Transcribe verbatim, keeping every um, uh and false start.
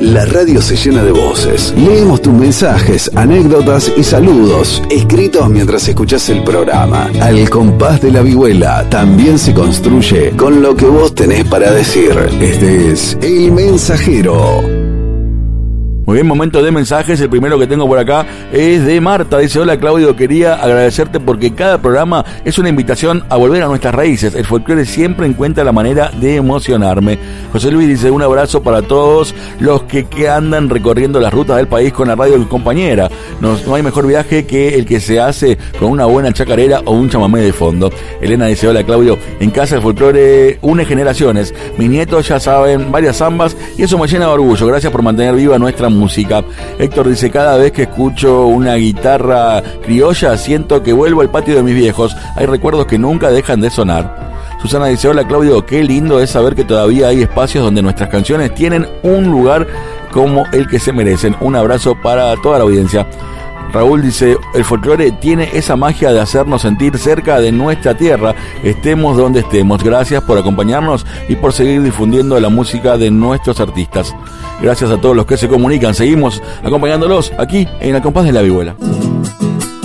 La radio se llena de voces. Leemos tus mensajes, anécdotas y saludos, escritos mientras escuchás el programa. Al compás de la vihuela también se construye con lo que vos tenés para decir. Este es El Mensajero. Muy bien, momento de mensajes. El primero que tengo por acá es de Marta. Dice: hola Claudio, quería agradecerte porque cada programa es una invitación a volver a nuestras raíces. El folclore siempre encuentra la manera de emocionarme. José Luis dice: un abrazo para todos los que, que andan recorriendo las rutas del país con la radio compañera. No, no hay mejor viaje que el que se hace con una buena chacarera o un chamamé de fondo. Elena dice: hola Claudio, en casa el folclore une generaciones. Mis nietos ya saben varias zambas y eso me llena de orgullo. Gracias por mantener viva nuestra música. Héctor dice: cada vez que escucho una guitarra criolla siento que vuelvo al patio de mis viejos. Hay recuerdos que nunca dejan de sonar. Susana dice: hola Claudio, qué lindo es saber que todavía hay espacios donde nuestras canciones tienen un lugar como el que se merecen. Un abrazo para toda la audiencia. Raúl dice: el folclore tiene esa magia de hacernos sentir cerca de nuestra tierra, estemos donde estemos. Gracias por acompañarnos y por seguir difundiendo la música de nuestros artistas. Gracias a todos los que se comunican. Seguimos acompañándolos aquí en El Compás de la Vihuela.